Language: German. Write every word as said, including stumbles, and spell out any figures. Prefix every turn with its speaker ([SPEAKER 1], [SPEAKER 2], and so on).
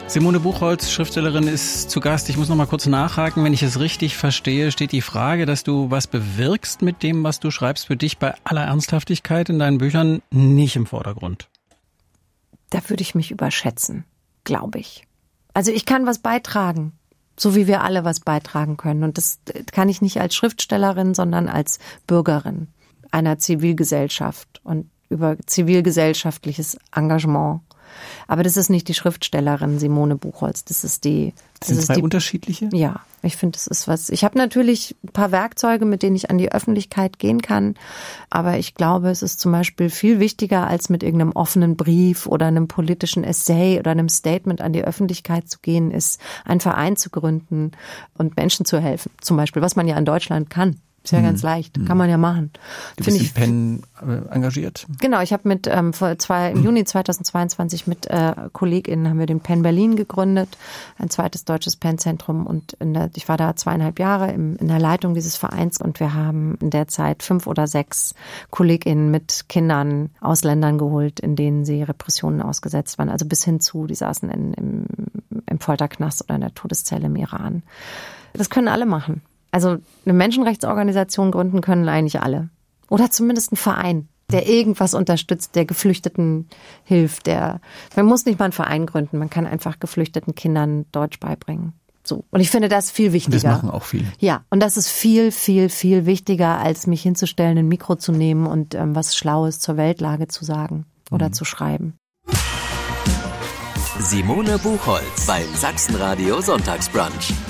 [SPEAKER 1] Simone Buchholz, Schriftstellerin, ist zu Gast. Ich muss noch mal kurz nachhaken. Wenn ich es richtig verstehe, steht die Frage, dass du was bewirkst mit dem, was du schreibst, für dich bei aller Ernsthaftigkeit in deinen Büchern nicht im Vordergrund.
[SPEAKER 2] Da würde ich mich überschätzen, glaube ich. Also ich kann was beitragen, so wie wir alle was beitragen können. Und das kann ich nicht als Schriftstellerin, sondern als Bürgerin einer Zivilgesellschaft und über zivilgesellschaftliches Engagement. Aber das ist nicht die Schriftstellerin Simone Buchholz, das ist die...
[SPEAKER 1] Das sind
[SPEAKER 2] das
[SPEAKER 1] zwei
[SPEAKER 2] ist die,
[SPEAKER 1] unterschiedliche?
[SPEAKER 2] Ja, ich finde, das ist was... Ich habe natürlich ein paar Werkzeuge, mit denen ich an die Öffentlichkeit gehen kann, aber ich glaube, es ist zum Beispiel viel wichtiger, als mit irgendeinem offenen Brief oder einem politischen Essay oder einem Statement an die Öffentlichkeit zu gehen, ist, einen Verein zu gründen und Menschen zu helfen. Zum Beispiel, was man ja in Deutschland kann. Ist ja hm. ganz leicht, kann man ja machen.
[SPEAKER 1] Du bist in Penn äh, engagiert?
[SPEAKER 2] Genau, ich habe mit ähm, vor zwei, im Juni zweitausendzweiundzwanzig mit äh, KollegInnen haben wir den Penn Berlin gegründet, ein zweites deutsches Penn-Zentrum, und in der, ich war da zweieinhalb Jahre im, in der Leitung dieses Vereins, und wir haben in der Zeit fünf oder sechs KollegInnen mit Kindern aus Ländern geholt, in denen sie Repressionen ausgesetzt waren, also bis hin zu, die saßen in, im, im Folterknast oder in der Todeszelle im Iran. Das können alle machen. Also eine Menschenrechtsorganisation gründen können eigentlich alle. Oder zumindest ein Verein, der irgendwas unterstützt, der Geflüchteten hilft. Der, man muss nicht mal einen Verein gründen, man kann einfach geflüchteten Kindern Deutsch beibringen. So. Und ich finde das viel wichtiger.
[SPEAKER 1] Das machen auch viele.
[SPEAKER 2] Ja, und das ist viel, viel, viel wichtiger, als mich hinzustellen, ein Mikro zu nehmen und ähm, was Schlaues zur Weltlage zu sagen oder mhm. zu schreiben.
[SPEAKER 3] Simone Buchholz beim Sachsenradio Sonntagsbrunch.